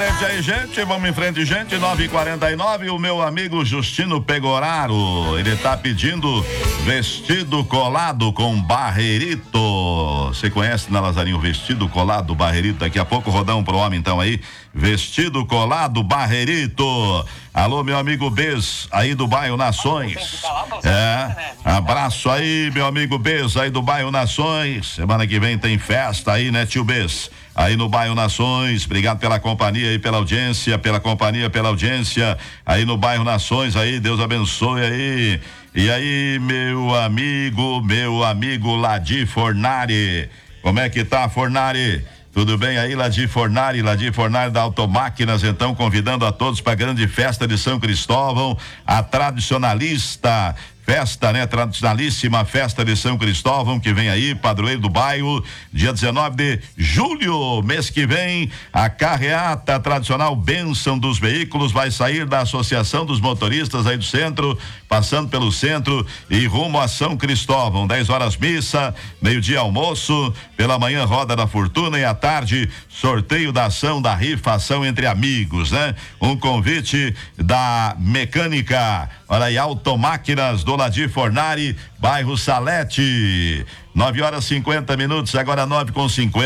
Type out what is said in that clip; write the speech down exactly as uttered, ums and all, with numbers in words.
frente aí, gente, vamos em frente, gente, nove e quarenta e nove, o meu amigo Justino Pegoraro, ele tá pedindo vestido colado com barreirito. Você conhece, né, Lazarinho, vestido colado, barreirito? Daqui a pouco rodão pro homem, então, aí, vestido colado, barreirito. Alô, meu amigo Bez, aí do bairro Nações. É, abraço aí, meu amigo Bez, aí do bairro Nações. Semana que vem tem festa aí, né, tio Bez? Aí no bairro Nações, obrigado pela companhia e pela audiência, pela companhia, pela audiência, aí no bairro Nações, aí, Deus abençoe aí. E aí, meu amigo, meu amigo Ladir Fornari, como é que tá, Fornari? Tudo bem aí, Ladir Fornari, Ladir Fornari da Automáquinas, então, convidando a todos para a grande festa de São Cristóvão, a tradicionalista festa, né? Tradicionalíssima festa de São Cristóvão, que vem aí, padroeiro do bairro, dia dezenove de julho, mês que vem, a carreata tradicional Bênção dos Veículos vai sair da Associação dos Motoristas aí do centro, passando pelo centro e rumo a São Cristóvão, dez horas missa, meio-dia almoço, pela manhã roda da fortuna e à tarde sorteio da ação da rifa, ação entre amigos, né? Um convite da mecânica, olha aí, Automáquinas do Ladir Fornari, bairro Salete, nove horas e cinquenta minutos, agora nove com cinquenta.